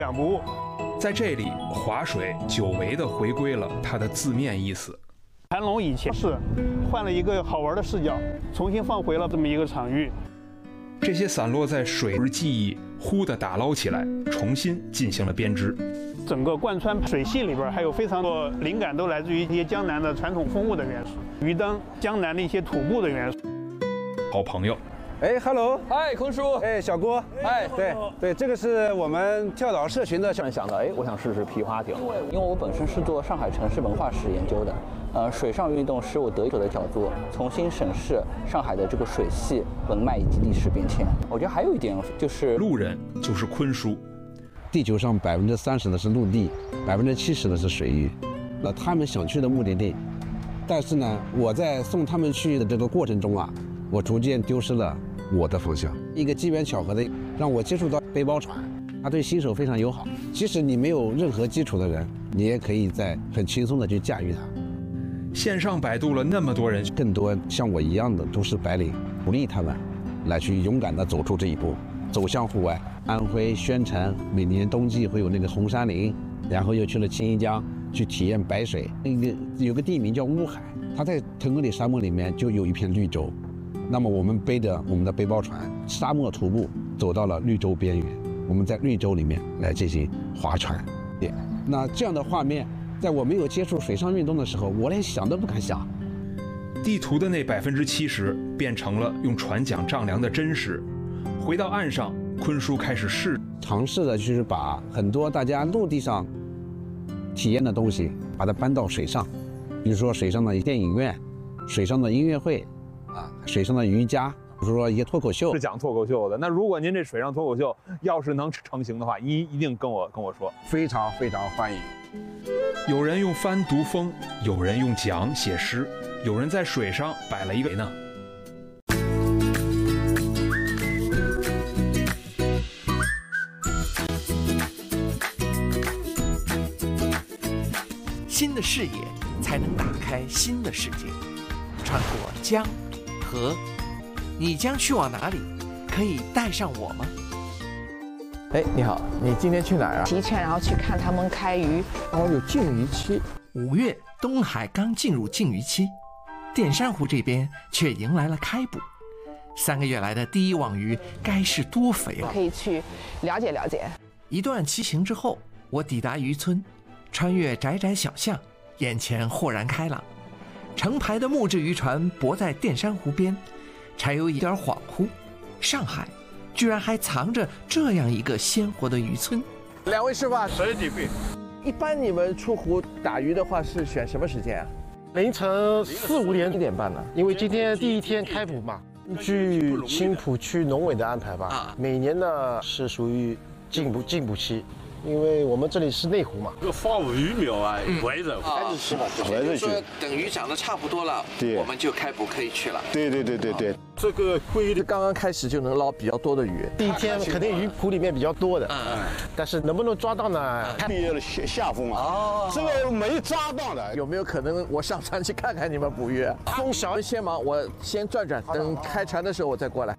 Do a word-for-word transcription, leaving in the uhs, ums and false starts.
两不误。 在这里，划水久违地回归了它的字面意思。 盘龙以前是换了一个好玩的视角，重新放回了这么一个场域。 这些散落在水之记忆，忽地打捞起来，重新进行了编织。 整个贯穿水系里边，还有非常多灵感都来自于一些江南的传统风物的元素，鱼灯、江南的一些土布的元素。 好朋友。 哎 ，Hello， 嗨，坤叔， 哎，小郭， 哎， 对对，这个是我们跳岛社群的。 突然想到，哎，我想试试皮划艇，因为我本身是做上海城市文化史研究的，呃，水上运动是我得意的角度，重新审视上海的这个水系文脉以及历史变迁。我觉得还有一点就是， 路人就是坤叔。 地球上百分之三十的是陆地，百分之七十的是水域，那他们想去的目的地，但是呢，我在送他们去的这个过程中啊，我逐渐丢失了。 我的方向，一个机缘巧合的让我接触到背包船，它对新手非常友好。即使你没有任何基础的人，你也可以在很轻松的去驾驭它。 线上摆渡了那么多人， 更多像我一样的都市白领，鼓励他们来去勇敢地走出这一步，走向户外。安徽宣城每年冬季会有那个红杉林，然后又去了青衣江去体验白水。那个有个地名叫乌海，它在腾格里沙漠里面就有一片绿洲。 那么我们背着我们的背包船，沙漠徒步走到了绿洲边缘，我们在绿洲里面来进行划船。那这样的画面，在我没有接触水上运动的时候，我连想都不敢想。 地图的那百分之七十变成了用船桨丈量的真实。回到岸上，坤叔开始试尝试的就是把很多大家陆地上体验的东西，把它搬到水上，比如说水上的电影院、水上的音乐会。 啊，水上的瑜伽，比如说一些脱口秀， 是讲脱口秀的。那如果您这水上脱口秀要是能成型的话，一一定跟我跟我说， 非常非常欢迎。 有人用帆读风，有人用桨写诗，有人在水上摆了一个呢。 新的视野才能打开新的世界，穿过江。 河，你将去往哪里？可以带上我吗？ 哎，你好，你今天去哪儿啊？ 提前然后去看他们开渔。 哦，有禁渔期。 五月，东海刚进入禁渔期，淀山湖这边却迎来了开捕。三个月来的第一网鱼该是多肥了！ 可以去了解了解。 一段骑行之后，我抵达渔村，穿越窄窄小巷，眼前豁然开朗。 成排的木质渔船泊在淀山湖边，才有一点恍惚。上海居然还藏着这样一个鲜活的渔村。 两位师傅，随几位。一般你们出湖打鱼的话是选什么时间啊？ 凌晨四五点一点半呢，因为今天第一天开捕嘛。据青浦区农委的安排吧，每年呢是属于禁捕禁捕期。 因为我们这里是内湖嘛， 这个放鱼苗啊，围着开始吃嘛， 围着去。等鱼长得差不多了， 对， 我们就开捕可以去了。 对对对对对， 这个规律刚刚开始就能捞比较多的鱼。 第一天肯定鱼谱里面比较多的，嗯，但是能不能抓到呢？ 毕业了下下风啊，哦，这个没抓到的。 有没有可能我上船去看看你们捕鱼？风小先忙，我先转转，等开船的时候我再过来。